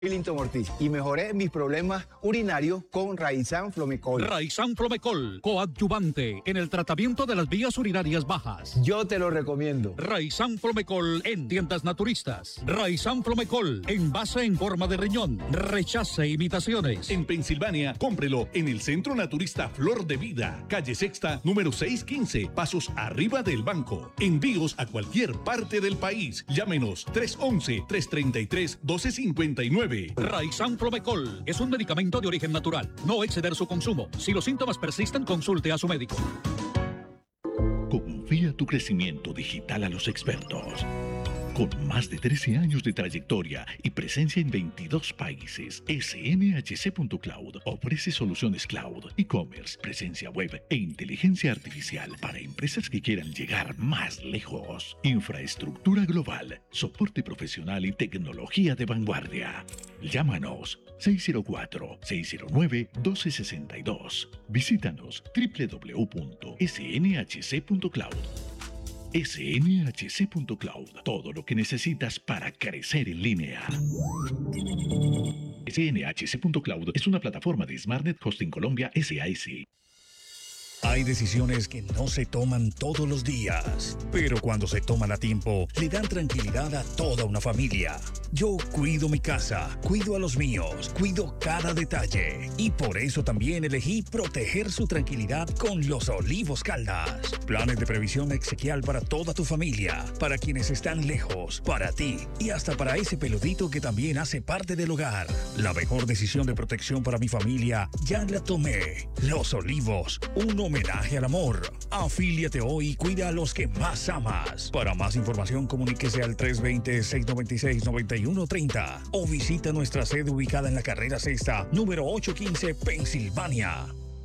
Willington Ortiz y mejoré mis problemas urinarios con Raizán Flomecol. Raizán Flomecol, coadyuvante en el tratamiento de las vías urinarias bajas. Yo te lo recomiendo. Raizán Flomecol en tiendas naturistas. Raizán Flomecol, envase en forma de riñón. Rechace imitaciones. En Pensilvania, cómprelo en el Centro Naturista Flor de Vida, calle Sexta, número 615, pasos arriba del banco. Envíos a cualquier parte del país. Llámenos 311-333-1259. Raizán Flomecol es un medicamento de origen natural. No exceder su consumo. Si los síntomas persisten, consulte a su médico. Confía tu crecimiento digital a los expertos. Con más de 13 años de trayectoria y presencia en 22 países, SNHC.Cloud ofrece soluciones cloud, e-commerce, presencia web e inteligencia artificial para empresas que quieran llegar más lejos. Infraestructura global, soporte profesional y tecnología de vanguardia. Llámanos 604-609-1262. Visítanos www.snhc.cloud. SNHC.Cloud. Todo lo que necesitas para crecer en línea. SNHC.Cloud es una plataforma de SmartNet Hosting Colombia S.A.S. Hay decisiones que no se toman todos los días, pero cuando se toman a tiempo, le dan tranquilidad a toda una familia. Yo cuido mi casa, cuido a los míos, cuido cada detalle. Y por eso también elegí proteger su tranquilidad con Los Olivos Caldas. Planes de previsión exequial para toda tu familia, para quienes están lejos, para ti y hasta para ese peludito que también hace parte del hogar. La mejor decisión de protección para mi familia ya la tomé. Los Olivos, un homenaje al amor. Afíliate hoy y cuida a los que más amas. Para más información, comuníquese al 320-696-9130 o visita nuestra sede ubicada en la carrera sexta, número 815, Pensilvania.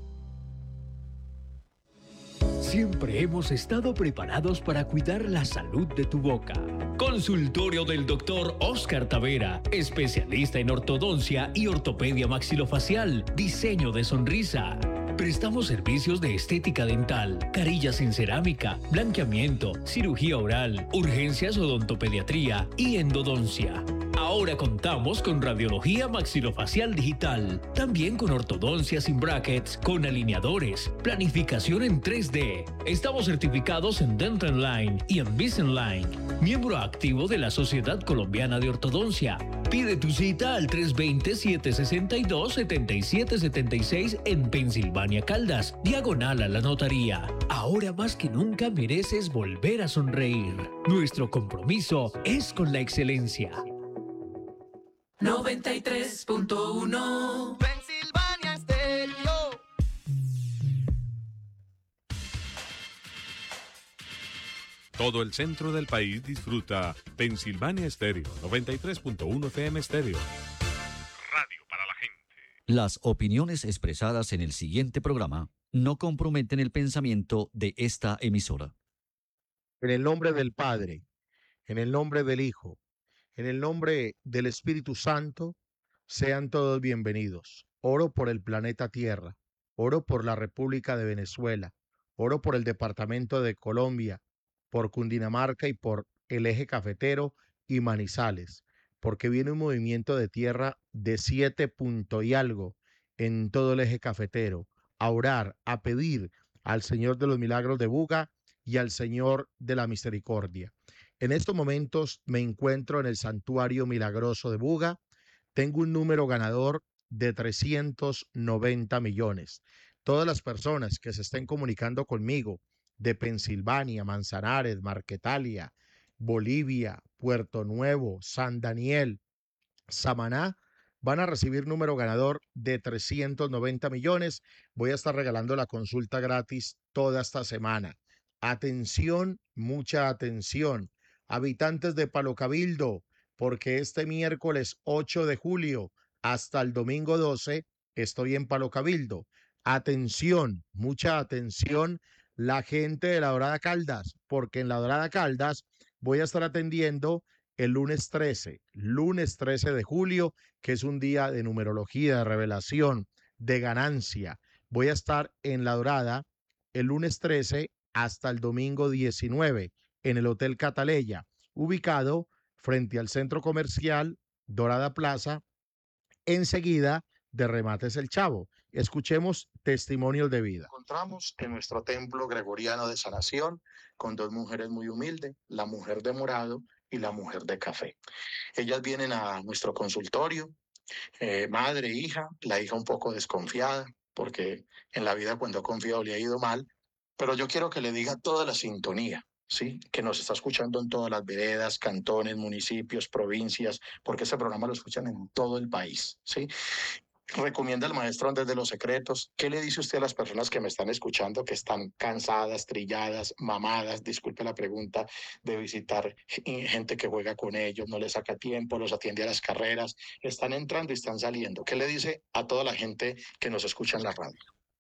Siempre hemos estado preparados para cuidar la salud de tu boca. Consultorio del doctor Oscar Tavera, especialista en ortodoncia y ortopedia maxilofacial, diseño de sonrisa. Prestamos servicios de estética dental, carillas en cerámica, blanqueamiento, cirugía oral, urgencias, odontopediatría y endodoncia. Ahora contamos con radiología maxilofacial digital, también con ortodoncia sin brackets, con alineadores, planificación en 3D. Estamos certificados en Dental Line y en Invisalign, miembro activo de la Sociedad Colombiana de Ortodoncia. Pide tu cita al 320-762-7776 en Pensilvania Caldas, diagonal a la notaría. Ahora más que nunca mereces volver a sonreír. Nuestro compromiso es con la excelencia. 93.1 Pensilvania Estéreo. Todo el centro del país disfruta Pensilvania Estéreo, 93.1 FM Estéreo. Radio para la gente. Las opiniones expresadas en el siguiente programa no comprometen el pensamiento de esta emisora. En el nombre del Padre, en el nombre del Hijo, en el nombre del Espíritu Santo, sean todos bienvenidos. Oro por el planeta Tierra, oro por la República de Venezuela, oro por el Departamento de Colombia, por Cundinamarca y por el eje cafetero y Manizales, porque viene un movimiento de tierra de 7 punto y algo en todo el eje cafetero, a orar, a pedir al Señor de los Milagros de Buga y al Señor de la Misericordia. En estos momentos me encuentro en el Santuario Milagroso de Buga. Tengo un número ganador de 390 millones. Todas las personas que se estén comunicando conmigo de Pensilvania, Manzanares, Marquetalia, Bolivia, Puerto Nuevo, San Daniel, Samaná, van a recibir número ganador de 390 millones. Voy a estar regalando la consulta gratis toda esta semana. Atención, mucha atención. Habitantes de Palo Cabildo, porque este miércoles 8 de julio hasta el domingo 12 estoy en Palo Cabildo. Atención, mucha atención, la gente de La Dorada Caldas, porque en La Dorada Caldas voy a estar atendiendo el lunes 13 de julio, que es un día de numerología, de revelación, de ganancia. Voy a estar en La Dorada el lunes 13 hasta el domingo 19 en el Hotel Cataleya, ubicado frente al Centro Comercial Dorada Plaza, enseguida de Remates el Chavo. Escuchemos testimonios de vida. Encontramos en nuestro templo gregoriano de sanación con dos mujeres muy humildes, la mujer de morado y la mujer de café. Ellas vienen a nuestro consultorio, madre, hija, la hija un poco desconfiada, porque en la vida cuando ha confiado le ha ido mal, pero yo quiero que le diga toda la sintonía, ¿sí? Que nos está escuchando en todas las veredas, cantones, municipios, provincias, porque este programa lo escuchan en todo el país, ¿sí? Recomienda el maestro Andrés de los Secretos. ¿Qué le dice usted a las personas que me están escuchando, que están cansadas, trilladas, mamadas, disculpe la pregunta, de visitar gente que juega con ellos, no les saca tiempo, los atiende a las carreras, están entrando y están saliendo? ¿Qué le dice a toda la gente que nos escucha en la radio?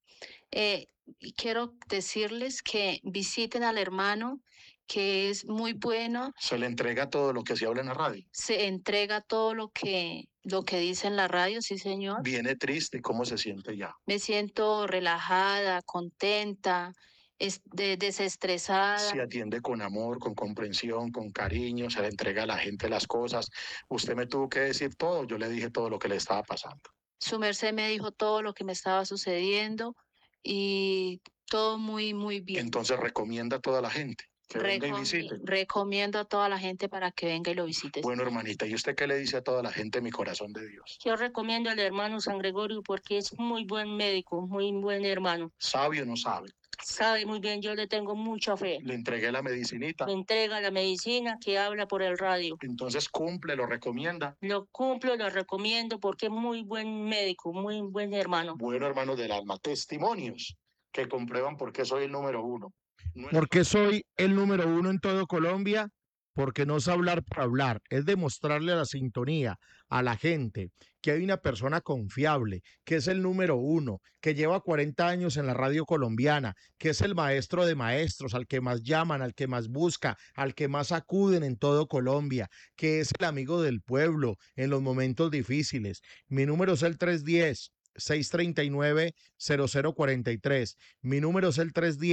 Quiero decirles que visiten al hermano, que es muy bueno. Se le entrega todo lo que se habla en la radio. Se entrega todo lo que dice en la radio, sí, señor. Viene triste, ¿cómo se siente ya? Me siento relajada, contenta, desestresada. Se atiende con amor, con comprensión, con cariño, se le entrega a la gente las cosas. Usted me tuvo que decir todo, yo le dije todo lo que le estaba pasando. Su merced me dijo todo lo que me estaba sucediendo y todo muy, muy bien. Entonces recomienda a toda la gente que venga y visite. Recomiendo a toda la gente para que venga y lo visite. Bueno, hermanita, ¿y usted qué le dice a toda la gente, mi corazón de Dios? Yo recomiendo al hermano San Gregorio porque es muy buen médico, muy buen hermano. ¿Sabe o no sabe? Sabe muy bien, yo le tengo mucha fe. Le entregué la medicinita. Me entrega la medicina que habla por el radio. Entonces cumple, lo recomienda. Lo cumplo, lo recomiendo porque es muy buen médico, muy buen hermano. Bueno, hermano del alma, testimonios que comprueban por qué soy el número uno. ¿Por qué soy el número uno en todo Colombia? Porque no es hablar por hablar, es demostrarle a la sintonía, a la gente, que hay una persona confiable, que es el número uno, que lleva 40 años en la radio colombiana, que es el maestro de maestros, al que más llaman, al que más busca, al que más acuden en todo Colombia, que es el amigo del pueblo en los momentos difíciles. Mi número es el 310-639-0043. Mi número es el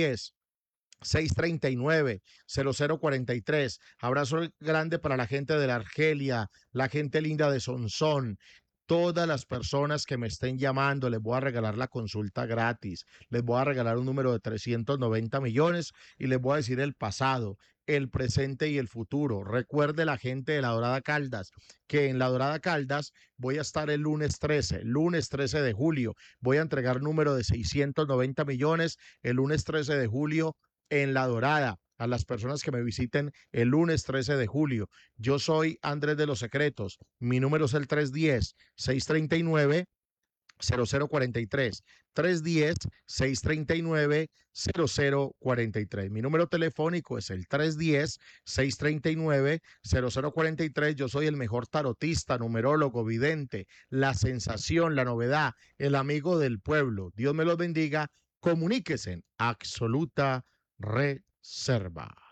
310-639-0043. Abrazo grande para la gente de la Argelia, la gente linda de Sonsón. Todas las personas que me estén llamando, les voy a regalar la consulta gratis. Les voy a regalar un número de 390 millones y les voy a decir el pasado, el presente y el futuro. Recuerde la gente de La Dorada Caldas, que en La Dorada Caldas voy a estar el lunes 13 de julio. Voy a entregar número de 690 millones el lunes 13 de julio en La Dorada, a las personas que me visiten el lunes 13 de julio. Yo soy Andrés de los Secretos. Mi número es el 310-639-0043. 310-639-0043. Mi número telefónico es el 310-639-0043. Yo soy el mejor tarotista, numerólogo, vidente, la sensación, la novedad, el amigo del pueblo. Dios me los bendiga. Comuníquese en absoluta reserva.